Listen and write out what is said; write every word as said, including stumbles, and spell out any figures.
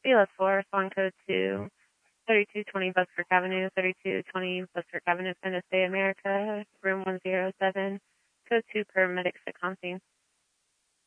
B L S four, respond code to thirty-two twenty Buskirk Avenue, thirty-two twenty Buskirk Avenue, San Jose, America, room one oh seven, code two, paramedics at Constine.